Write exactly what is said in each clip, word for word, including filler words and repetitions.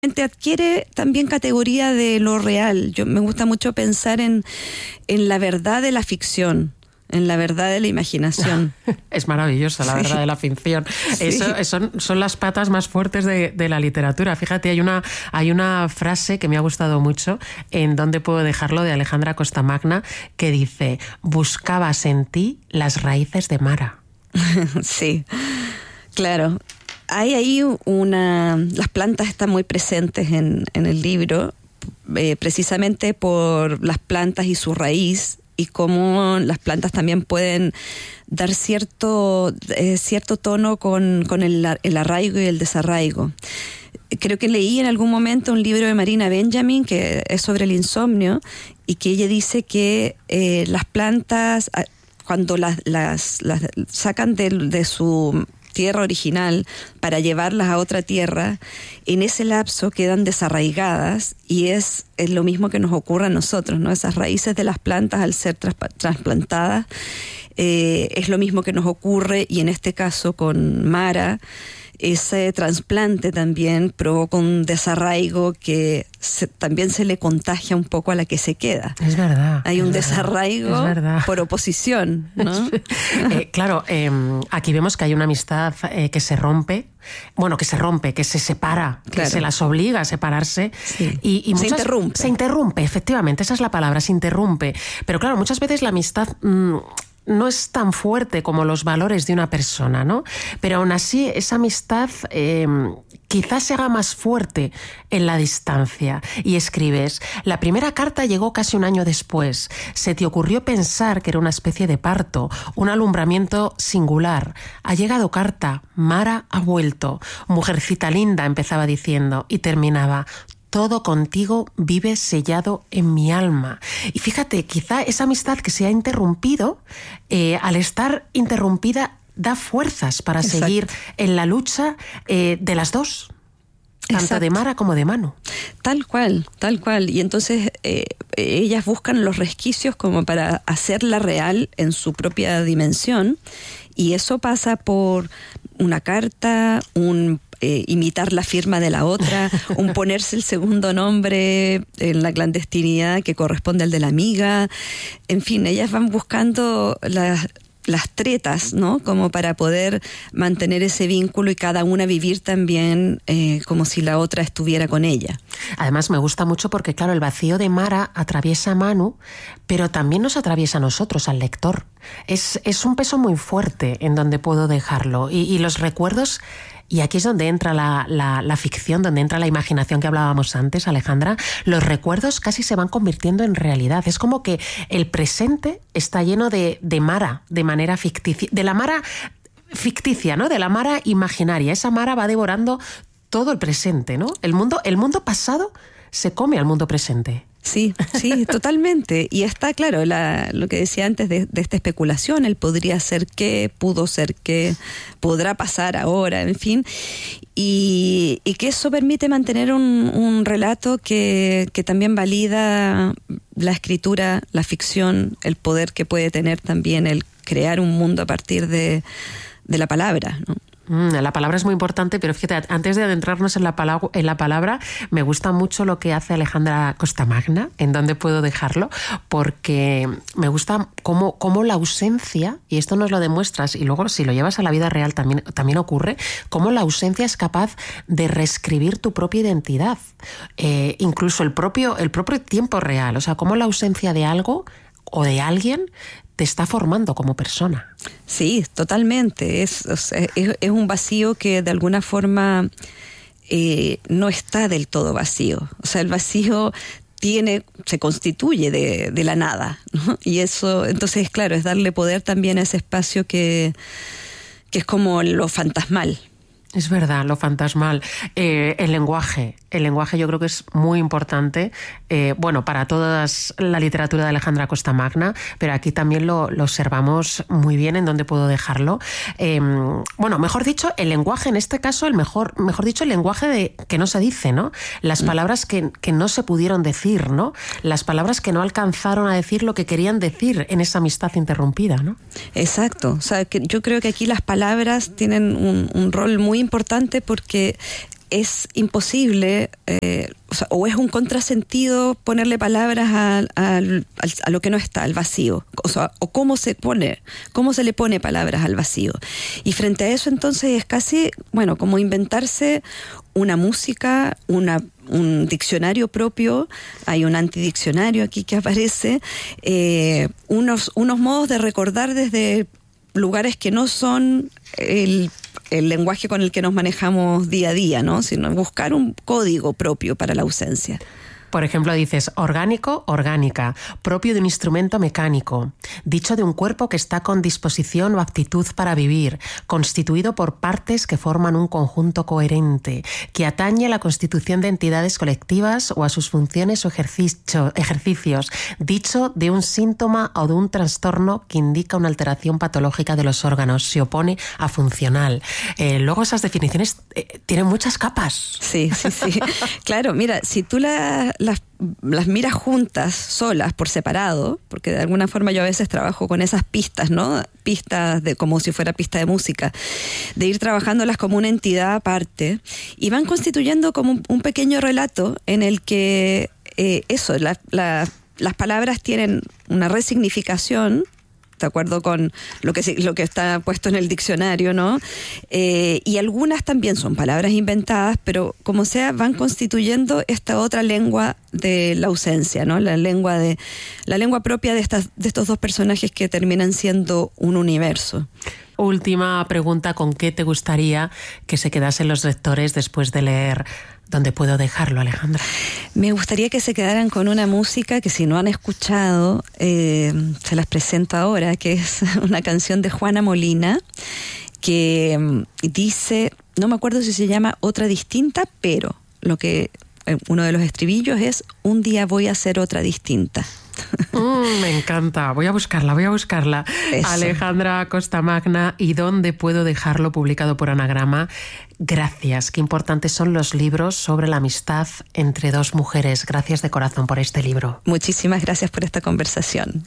adquiere también categoría de lo real. Yo me gusta mucho pensar en, en la verdad de la ficción, en la verdad de la imaginación. Es maravillosa la verdad sí. de la ficción. Sí. Eso son, son las patas más fuertes de, de la literatura. Fíjate, hay una, hay una frase que me ha gustado mucho en ¿Dónde puedo dejarlo?, de Alejandra Costamagna, que dice: buscabas en ti las raíces de Mara. Sí, claro. Hay ahí una... Las plantas están muy presentes en, en el libro, eh, precisamente por las plantas y su raíz, y cómo las plantas también pueden dar cierto, eh, cierto tono con, con el, el arraigo y el desarraigo. Creo que leí en algún momento un libro de Marina Benjamin que es sobre el insomnio, y que ella dice que eh, las plantas, cuando las, las, las sacan de, de su tierra original para llevarlas a otra tierra, en ese lapso quedan desarraigadas, y es, es lo mismo que nos ocurre a nosotros, ¿no? Esas raíces de las plantas, al ser tras, trasplantadas, eh, es lo mismo que nos ocurre, y en este caso con Mara, ese trasplante también provoca un desarraigo que se, también se le contagia un poco a la que se queda. Es verdad. Hay un verdad, desarraigo por oposición, ¿no? eh, claro, eh, aquí vemos que hay una amistad eh, que se rompe, bueno, que se rompe, que se separa, claro. que se las obliga a separarse. Sí. Y, y muchas, se interrumpe. Se interrumpe, efectivamente, esa es la palabra, se interrumpe. Pero claro, muchas veces la amistad... Mmm, no es tan fuerte como los valores de una persona, ¿no? Pero aún así esa amistad eh, quizás se haga más fuerte en la distancia. Y escribes: la primera carta llegó casi un año después. Se te ocurrió pensar que era una especie de parto, un alumbramiento singular. Ha llegado carta, Mara ha vuelto. Mujercita linda, empezaba diciendo, y terminaba: todo contigo vive sellado en mi alma. Y fíjate, quizá esa amistad que se ha interrumpido, eh, al estar interrumpida, da fuerzas para Exacto. seguir en la lucha eh, de las dos. Tanto Exacto. de Mara como de Manu. Tal cual, tal cual. Y entonces eh, ellas buscan los resquicios como para hacerla real en su propia dimensión. Y eso pasa por una carta, un Eh, imitar la firma de la otra, un ponerse el segundo nombre en la clandestinidad que corresponde al de la amiga. En fin, ellas van buscando las, las tretas, ¿no? Como para poder mantener ese vínculo y cada una vivir también eh, como si la otra estuviera con ella. Además me gusta mucho porque, claro, el vacío de Mara atraviesa a Manu, pero también nos atraviesa a nosotros, al lector. Es, es un peso muy fuerte en donde puedo dejarlo. Y, y los recuerdos... Y aquí es donde entra la, la, la ficción, donde entra la imaginación que hablábamos antes, Alejandra. Los recuerdos casi se van convirtiendo en realidad. Es como que el presente está lleno de, de Mara, de manera ficticia. De la Mara ficticia, ¿no? De la Mara imaginaria. Esa Mara va devorando todo el presente, ¿no? El mundo, el mundo pasado se come al mundo presente. Sí, sí, totalmente. Y está claro la, lo que decía antes de, de esta especulación, el podría ser qué, pudo ser qué, podrá pasar ahora, en fin. Y, y que eso permite mantener un, un relato que, que también valida la escritura, la ficción, el poder que puede tener también el crear un mundo a partir de, de la palabra, ¿no? La palabra es muy importante, pero fíjate, antes de adentrarnos en la, palabra, en la palabra, me gusta mucho lo que hace Alejandra Costamagna, en Dónde puedo dejarlo, porque me gusta cómo, cómo la ausencia, y esto nos lo demuestras, y luego si lo llevas a la vida real también, también ocurre, cómo la ausencia es capaz de reescribir tu propia identidad, eh, incluso el propio, el propio tiempo real, o sea, cómo la ausencia de algo o de alguien te está formando como persona. Sí, totalmente. Es, o sea, es, es un vacío que de alguna forma eh, no está del todo vacío. O sea, el vacío tiene, se constituye de, de la nada, ¿no? Y eso, entonces, claro, es darle poder también a ese espacio que, que es como lo fantasmal. Es verdad, lo fantasmal. Eh, el lenguaje. El lenguaje yo creo que es muy importante, eh, bueno, para toda la literatura de Alejandra Costamagna, pero aquí también lo, lo observamos muy bien en Dónde puedo dejarlo. Eh, bueno, mejor dicho, el lenguaje, en este caso, el mejor, mejor dicho, el lenguaje de que no se dice, ¿no? Las palabras que, que no se pudieron decir, ¿no? Las palabras que no alcanzaron a decir lo que querían decir en esa amistad interrumpida, ¿no? Exacto. O sea, que yo creo que aquí las palabras tienen un, un rol muy importante porque es imposible, eh, o sea, o es un contrasentido ponerle palabras a, a, a lo que no está, al vacío, o sea, o cómo se pone, cómo se le pone palabras al vacío. Y frente a eso entonces es casi, bueno, como inventarse una música, una, un diccionario propio, hay un antidiccionario aquí que aparece, eh, unos, unos modos de recordar desde lugares que no son el, el lenguaje con el que nos manejamos día a día, ¿no? Sino buscar un código propio para la ausencia. Por ejemplo, dices orgánico, orgánica, propio de un instrumento mecánico, dicho de un cuerpo que está con disposición o aptitud para vivir, constituido por partes que forman un conjunto coherente, que atañe a la constitución de entidades colectivas o a sus funciones o ejercicio, ejercicios, dicho de un síntoma o de un trastorno que indica una alteración patológica de los órganos, se opone a funcional. Eh, luego esas definiciones eh, tienen muchas capas. Sí, sí, sí. Claro, mira, si tú la... Las, las miras juntas, solas, por separado, porque de alguna forma yo a veces trabajo con esas pistas, ¿no? Pistas de como si fuera pista de música, de ir trabajándolas como una entidad aparte, y van constituyendo como un, un pequeño relato en el que eh, eso, la, la, las palabras tienen una resignificación, de acuerdo con lo que, lo que está puesto en el diccionario, ¿no? Eh, y algunas también son palabras inventadas, pero como sea, van constituyendo esta otra lengua de la ausencia, ¿no? La lengua de la lengua propia de estas de estos dos personajes que terminan siendo un universo. Última pregunta, ¿con qué te gustaría que se quedasen los lectores después de leer ¿Dónde puedo dejarlo, Alejandra? Me gustaría que se quedaran con una música que, si no han escuchado, eh, se las presento ahora, que es una canción de Juana Molina, que um, dice, no me acuerdo si se llama Otra Distinta, pero lo que eh, uno de los estribillos es Un día voy a ser otra distinta. Mm, me encanta, voy a buscarla, voy a buscarla. Eso. Alejandra Costamagna, ¿y dónde puedo dejarlo? Publicado por Anagrama. Gracias, qué importantes son los libros sobre la amistad entre dos mujeres. Gracias de corazón por este libro. Muchísimas gracias por esta conversación.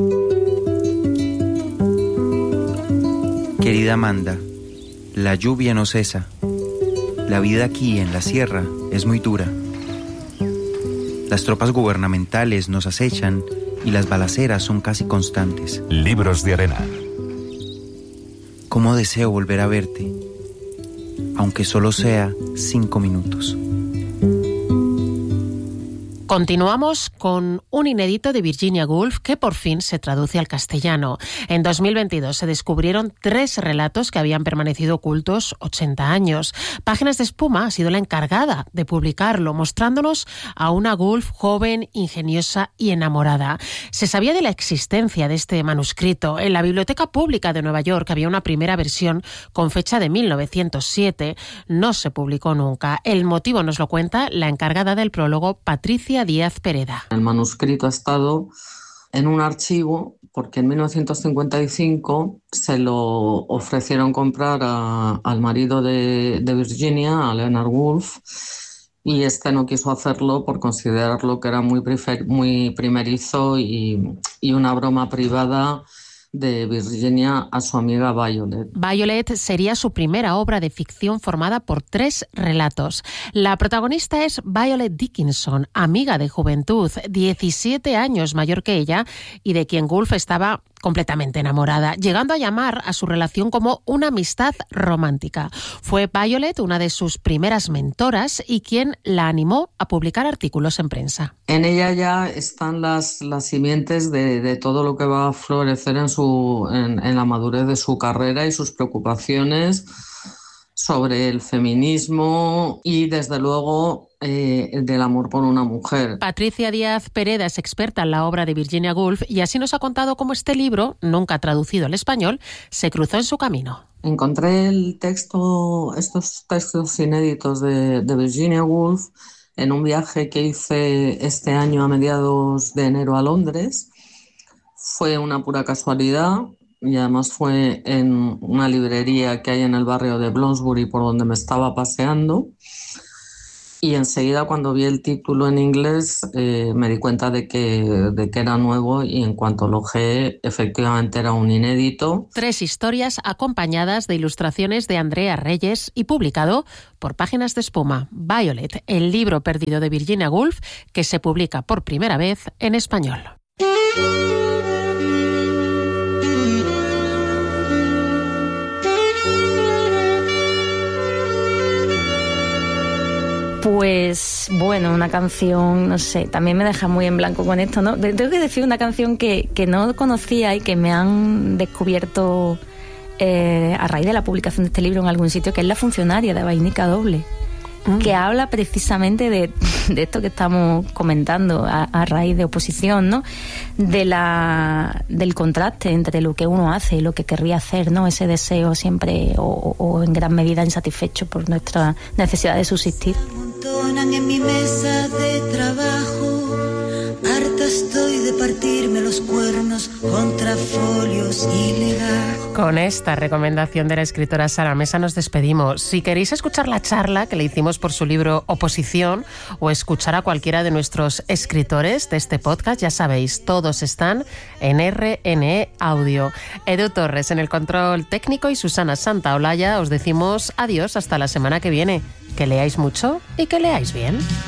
Querida Amanda, la lluvia no cesa. La vida aquí en la sierra es muy dura. Las tropas gubernamentales nos acechan y las balaceras son casi constantes. Libros de Arena. Cómo deseo volver a verte, aunque solo sea cinco minutos. Continuamos con un inédito de Virginia Woolf que por fin se traduce al castellano. En dos mil veintidós se descubrieron tres relatos que habían permanecido ocultos ochenta años. Páginas de Espuma ha sido la encargada de publicarlo, mostrándonos a una Woolf joven, ingeniosa y enamorada. Se sabía de la existencia de este manuscrito. En la Biblioteca Pública de Nueva York había una primera versión con fecha de mil novecientos siete. No se publicó nunca. El motivo nos lo cuenta la encargada del prólogo, Patricia Díaz Pereda. El manuscrito ha estado en un archivo porque en mil novecientos cincuenta y cinco se lo ofrecieron comprar a, al marido de, de Virginia, a Leonard Woolf, y este no quiso hacerlo por considerarlo que era muy, prefer, muy primerizo y, y una broma privada de Virginia a su amiga Violet. Violet sería su primera obra de ficción formada por tres relatos. La protagonista es Violet Dickinson, amiga de juventud, diecisiete años mayor que ella y de quien Woolf estaba completamente enamorada, llegando a llamar a su relación como una amistad romántica. Fue Violet una de sus primeras mentoras y quien la animó a publicar artículos en prensa. En ella ya están las, las simientes de, de todo lo que va a florecer en, su, en, en la madurez de su carrera y sus preocupaciones sobre el feminismo y, desde luego, eh, del amor por una mujer. Patricia Díaz Pereda es experta en la obra de Virginia Woolf y así nos ha contado cómo este libro, nunca traducido al español, se cruzó en su camino. Encontré el texto, estos textos inéditos de, de Virginia Woolf en un viaje que hice este año a mediados de enero a Londres. Fue una pura casualidad. Y además fue en una librería que hay en el barrio de Bloomsbury por donde me estaba paseando. Y enseguida, cuando vi el título en inglés, eh, me di cuenta de que, de que era nuevo, y en cuanto lo ojeé, efectivamente era un inédito. Tres historias acompañadas de ilustraciones de Andrea Reyes y publicado por Páginas de Espuma. Violet, el libro perdido de Virginia Woolf, que se publica por primera vez en español. Pues bueno, una canción, no sé, también me deja muy en blanco con esto, ¿no? Tengo que decir una canción que, que no conocía y que me han descubierto eh, a raíz de la publicación de este libro en algún sitio, que es La funcionaria, de Vainica Doble, mm. que habla precisamente de, de esto que estamos comentando a, a raíz de oposición, ¿no? De la, del contraste entre lo que uno hace y lo que querría hacer, ¿no? Ese deseo siempre o, o en gran medida insatisfecho por nuestra necesidad de subsistir. Amontonan en mi mesa de trabajo, harta estoy de partirme los cuernos contra folios y legajos. Con esta recomendación de la escritora Sara Mesa nos despedimos. Si queréis escuchar la charla que le hicimos por su libro Oposición, o escuchar a cualquiera de nuestros escritores de este podcast, ya sabéis, todos están en R N E Audio. Edu Torres en el control técnico y Susana Santaolalla os decimos adiós hasta la semana que viene. Que leáis mucho y que leáis bien.